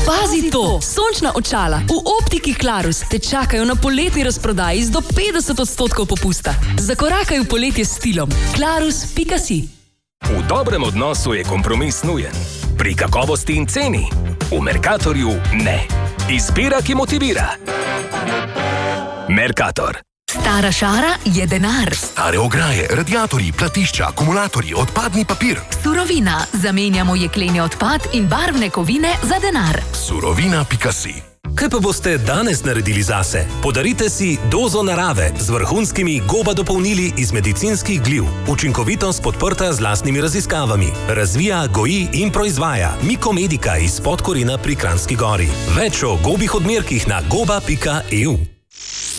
Pazi to! Sončna očala v optiki Clarus te čakajo na poletni razprodaji z do 50% popusta. Zakorakaj v poletje s stilom. Clarus.si. V dobrem odnosu je kompromis nujen. Pri kakovosti in ceni. V Mercatorju ne. Izbira, ki motivira. Mercator. Stara šara je denar. Stare ograje, radiatorji, platišča, akumulatorji, odpadni papir. Surovina. Zamenjamo jekleni odpad in barvne kovine za denar. Surovina.si. Kaj pa boste danes naredili zase? Podarite si dozo narave z vrhunskimi Goba dopolnili iz medicinskih gliv. Učinkovitost podprta z lastnimi raziskavami. Razvija, goji in proizvaja Mikomedika iz Podkorina pri Kranjski Gori. Več o gobih odmerkih na goba.eu.